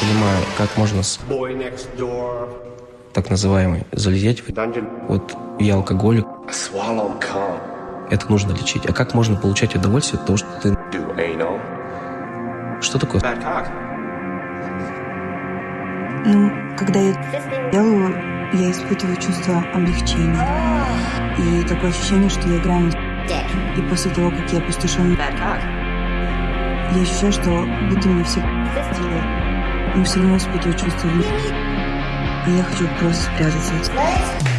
понимаю, как можно так называемый залезть в... Вот я алкоголик. Это нужно лечить. А как можно получать удовольствие от того, что ты... Что такое? Ну, когда я делаю, я испытываю чувство облегчения. И такое ощущение, что я играю. И после того, как я опустошен, я ощущаю, что будто мне все делают. Но все равно испытываю чувство вины. И я хочу просто спрятаться.